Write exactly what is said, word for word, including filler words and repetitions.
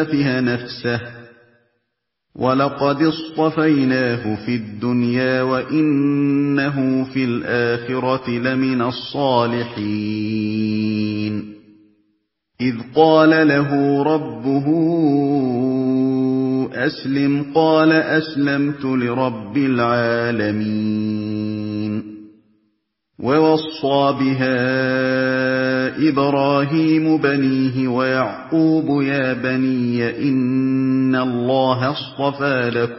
فيها نفسه وَلَقَدِ اصْطَفَيْنَاهُ فِي الدُّنْيَا وَإِنَّهُ فِي الْآخِرَةِ لَمِنَ الصَّالِحِينَ إِذْ قَالَ لَهُ رَبُّهُ أَسْلِمْ قَالَ أَسْلَمْتُ لِرَبِّ الْعَالَمِينَ وَوَصَّىٰ بِهَا إِبْرَاهِيمُ بَنِيهِ وَيَعْقُوبُ يَا بَنِيَّ إِنَّ اللَّهَ اصْطَفَىٰ لَكُمُ